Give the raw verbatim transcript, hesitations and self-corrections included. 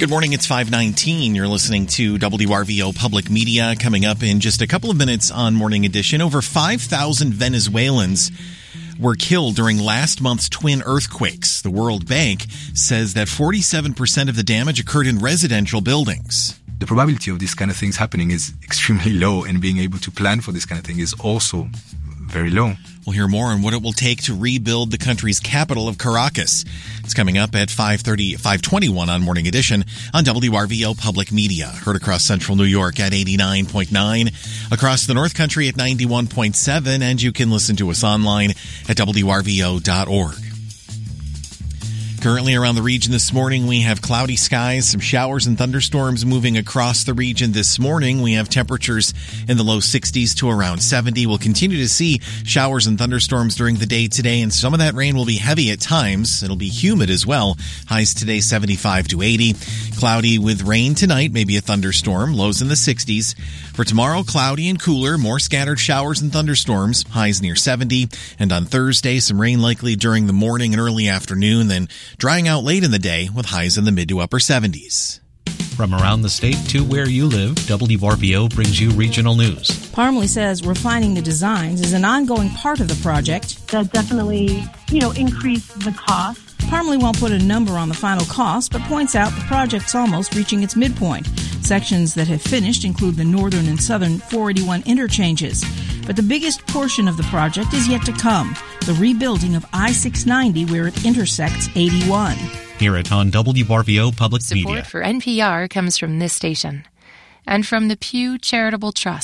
Good morning, it's five nineteen. You're listening to W R V O Public Media. Coming up in just a couple of minutes on Morning Edition, over five thousand Venezuelans were killed during last month's twin earthquakes. The World Bank says that forty-seven percent of the damage occurred in residential buildings. The probability of these kind of things happening is extremely low, and being able to plan for this kind of thing is also very low. We'll hear more on what it will take to rebuild the country's capital of Caracas. It's coming up at five thirty, five twenty-one on Morning Edition on W R V O Public Media. Heard across central New York at eighty-nine point nine, across the North Country at ninety-one point seven, and you can listen to us online at W R V O dot org. Currently around the region this morning, we have cloudy skies, some showers and thunderstorms moving across the region this morning. We have temperatures in the low sixties to around seventy. We'll continue to see showers and thunderstorms during the day today, and some of that rain will be heavy at times. It'll be humid as well. Highs today seventy-five to eighty. Cloudy with rain tonight, maybe a thunderstorm. Lows in the sixties. For tomorrow, cloudy and cooler, more scattered showers and thunderstorms. Highs near seventy. And on Thursday, some rain likely during the morning and early afternoon, then drying out late in the day with highs in the mid to upper seventies. From around the state to where you live, W R V O brings you regional news. Parmley says refining the designs is an ongoing part of the project. That definitely, you know, increased the cost. Parmley won't put a number on the final cost, but points out the project's almost reaching its midpoint. Sections that have finished include the northern and southern four eighty-one interchanges. But the biggest portion of the project is yet to come, the rebuilding of I six ninety where it intersects eighty-one. Hear it on W R V O Public Media. Support for N P R comes from this station and from the Pew Charitable Trust.